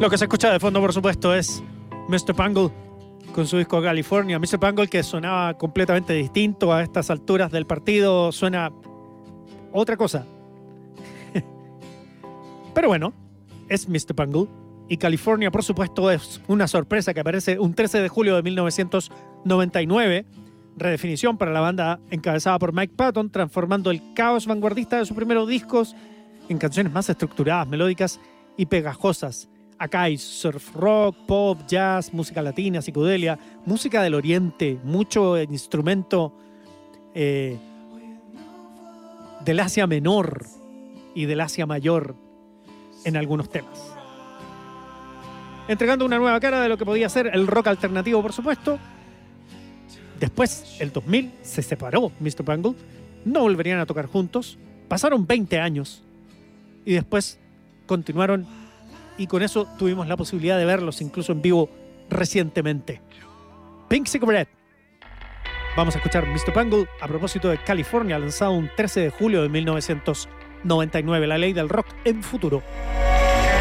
Lo que se escucha de fondo, por supuesto, es Mr. Bungle con su disco California. Mr. Bungle, que sonaba completamente distinto a estas alturas del partido, suena otra cosa. Pero bueno, es Mr. Bungle. Y California, por supuesto, es una sorpresa que aparece un 13 de julio de 1999. Redefinición para la banda encabezada por Mike Patton, transformando el caos vanguardista de sus primeros discos en canciones más estructuradas, melódicas y pegajosas. Acá hay surf rock, pop, jazz, música latina, psicodelia, música del oriente, mucho instrumento del Asia Menor y del Asia Mayor en algunos temas. Entregando una nueva cara de lo que podía ser el rock alternativo, por supuesto. Después, el 2000, se separó Mr. Bungle. No volverían a tocar juntos. Pasaron 20 años. Y después continuaron. Y con eso tuvimos la posibilidad de verlos incluso en vivo recientemente. Pink Cigarette. Vamos a escuchar Mr. Bungle a propósito de California, lanzado un 13 de julio de 1999. La ley del rock en futuro.